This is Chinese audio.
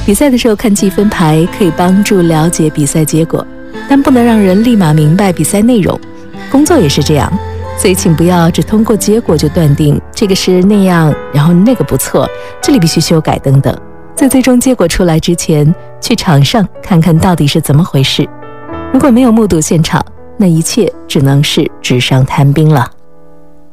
比赛的时候看积分牌可以帮助了解比赛结果，但不能让人立马明白比赛内容。工作也是这样，所以请不要只通过结果就断定这个是那样，然后那个不错，这里必须修改等等。在最终结果出来之前，去场上看看到底是怎么回事。如果没有目睹现场，那一切只能是纸上谈兵了。